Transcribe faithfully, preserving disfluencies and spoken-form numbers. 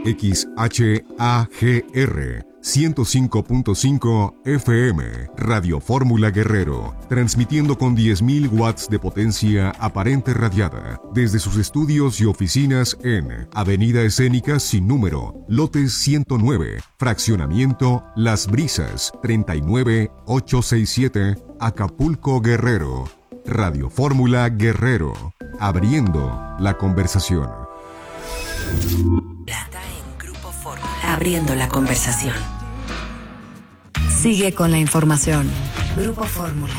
X H A G R ciento cinco punto cinco F M, Radio Fórmula Guerrero, transmitiendo con diez mil watts de potencia aparente radiada, desde sus estudios y oficinas en Avenida Escénica sin número, lote ciento nueve, fraccionamiento Las Brisas, treinta y nueve mil ochocientos sesenta y siete, Acapulco, Guerrero. Radio Fórmula Guerrero, abriendo la conversación. Plata en Grupo Fórmula, abriendo la conversación. Sigue con la información. Grupo Fórmula.